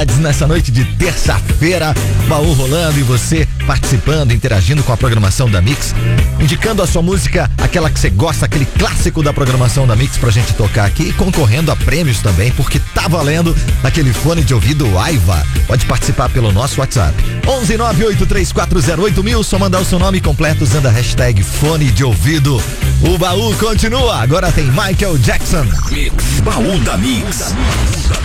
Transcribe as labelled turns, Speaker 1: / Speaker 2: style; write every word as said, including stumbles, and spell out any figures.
Speaker 1: Nessa noite de terça-feira, baú rolando e você participando, interagindo com a programação da Mix, indicando a sua música, aquela que você gosta, aquele clássico da programação da Mix pra gente tocar aqui e concorrendo a prêmios também, porque tá valendo aquele fone de ouvido Aiva. Pode participar pelo nosso WhatsApp onze nove oito três quatro zero oito mil, só mandar o seu nome completo usando a hashtag fone de ouvido. O baú continua, agora tem Michael Jackson.
Speaker 2: Mix, baú da Mix.